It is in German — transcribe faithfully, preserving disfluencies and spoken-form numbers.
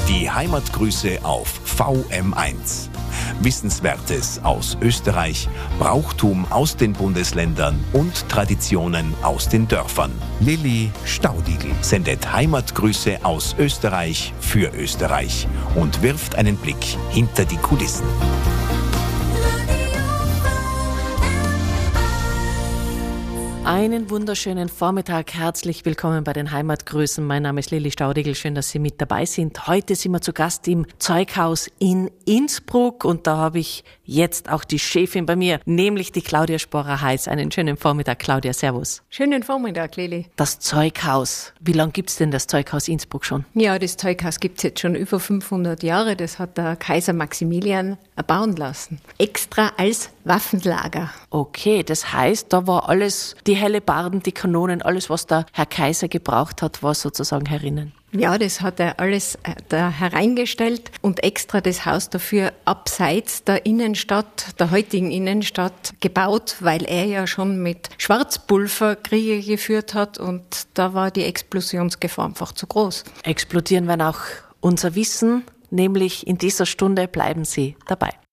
Die Heimatgrüße auf V M eins. Wissenswertes aus Österreich, Brauchtum aus den Bundesländern und Traditionen aus den Dörfern. Lilli Staudigl sendet Heimatgrüße aus Österreich für Österreich und wirft einen Blick hinter die Kulissen. Einen wunderschönen Vormittag. Herzlich willkommen bei den Heimatgrüßen. Mein Name ist Lilli Staudigl. Schön, dass Sie mit dabei sind. Heute sind wir zu Gast im Zeughaus in Innsbruck und da habe ich jetzt auch die Chefin bei mir, nämlich die Claudia Sporer-Heiß. Einen schönen Vormittag, Claudia. Servus. Schönen Vormittag, Lilli. Das Zeughaus. Wie lange gibt's denn das Zeughaus Innsbruck schon? Ja, das Zeughaus gibt's jetzt schon über fünfhundert Jahre. Das hat der Kaiser Maximilian erbauen lassen. Extra als Waffenlager. Okay, das heißt, da war alles, die Hellebarden, die Kanonen, alles, was der Herr Kaiser gebraucht hat, war sozusagen herinnen. Ja, das hat er alles da hereingestellt und extra das Haus dafür abseits der Innenstadt, der heutigen Innenstadt, gebaut, weil er ja schon mit Schwarzpulver Kriege geführt hat und da war die Explosionsgefahr einfach zu groß. Explodieren werden auch unser Wissen, nämlich in dieser Stunde bleiben Sie dabei.